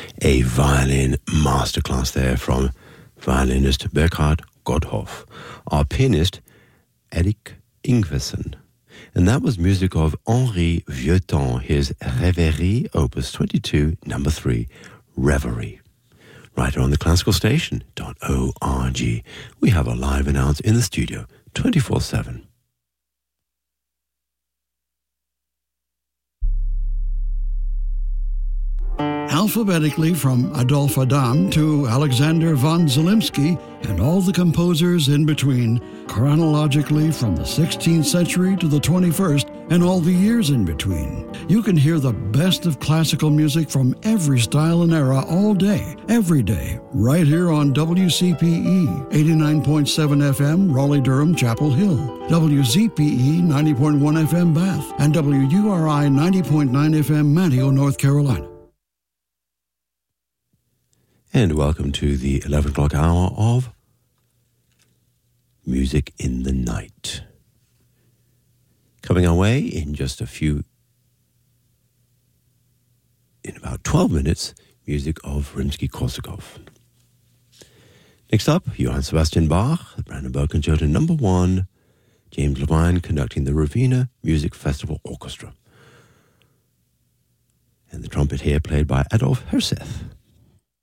A violin masterclass there from violinist Burkhard Gotthof, our pianist Eric Ingwersen. And that was music of Henri Vieuxtemps, his Rêverie, Opus 22, number 3, Reverie. Right here on the classical station.org. We have a live announce in the studio, 24/7. Alphabetically from Adolphe Adam to Alexander von Zelensky and all the composers in between, chronologically from the 16th century to the 21st and all the years in between. You can hear the best of classical music from every style and era all day, every day, right here on WCPE 89.7 FM, Raleigh-Durham, Chapel Hill, WZPE 90.1 FM, Bath, and WURI 90.9 FM, Manteo, North Carolina. And welcome to the 11 o'clock hour of Music in the Night. Coming our way in about 12 minutes, music of Rimsky-Korsakov. Next up, Johann Sebastian Bach, the Brandenburg Concerto No. 1, James Levine conducting the Ravenna Music Festival Orchestra. And the trumpet here played by Adolf Herseth.